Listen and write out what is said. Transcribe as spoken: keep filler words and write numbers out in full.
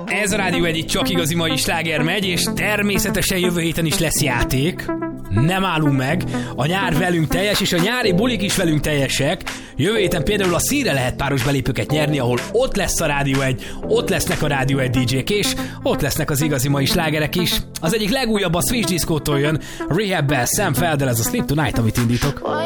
Ez a Rádió egy csak igazi mai sláger megy, és természetesen jövő héten is lesz játék. Nem állunk meg, a nyár velünk teljes, és a nyári bulik is velünk teljesek. Jövő héten például a Szíre lehet páros belépőket nyerni, ahol ott lesz a Rádió egy, ott lesznek a Rádió egy dé jék, és ott lesznek az igazi mai slágerek is. Az egyik legújabb a Switch Disco-tól jön, Rehab-bel, Sam Felddel, ez a Sleep Tonight, amit indítok.